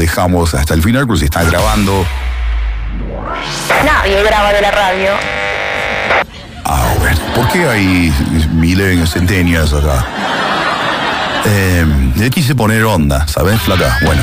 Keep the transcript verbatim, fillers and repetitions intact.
dejamos hasta el final, porque se está grabando. Nadie graba de la radio. Ah, bueno. ¿Por qué hay milenios, centenias acá? Eh, le quise poner onda, ¿sabes, flaca? Bueno.